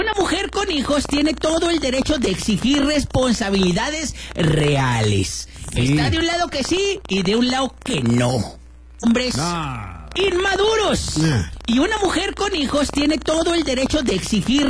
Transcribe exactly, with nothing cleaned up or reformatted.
Una mujer con hijos tiene todo el derecho de exigir responsabilidades reales. Sí. Está de un lado que sí y de un lado que no. Hombres Ah. inmaduros. Ah. Y una mujer con hijos tiene todo el derecho de exigir